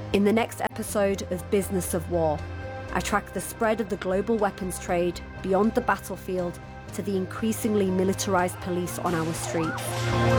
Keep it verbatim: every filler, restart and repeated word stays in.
In the next episode of Business of War, I track the spread of the global weapons trade beyond the battlefield to the increasingly militarized police on our streets.